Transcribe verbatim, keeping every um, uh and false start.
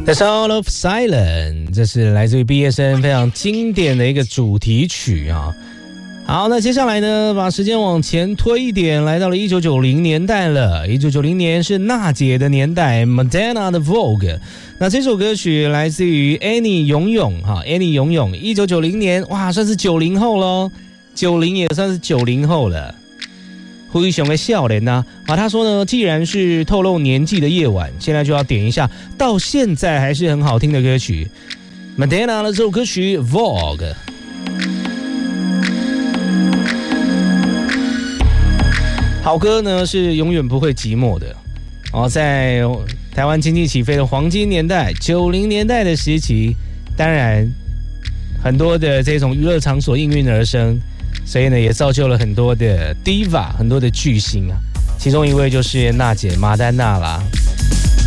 The Sound of Silence， 这是来自于毕业生非常经典的一个主题曲啊。好，那接下来呢，把时间往前推一点，来到了一九九零年代了。一九九零年是娜姐的年代 ，Madonna 的 Vogue。那这首歌曲来自于 Annie 永永哈 ，Annie 永永，一九九零年，哇，算是九零后喽，九零也算是九零后了。灰熊的笑脸呐，啊，他说呢，既然是透露年纪的夜晚，现在就要点一下到现在还是很好听的歌曲 ，Madonna 的这首歌曲 Vogue。好歌呢是永远不会寂寞的哦，在台湾经济起飞的黄金年代，九零年代的时期，当然很多的这种娱乐场所应运而生。所以呢，也造就了很多的 diva， 很多的巨星啊，其中一位就是娜姐马丹娜啦。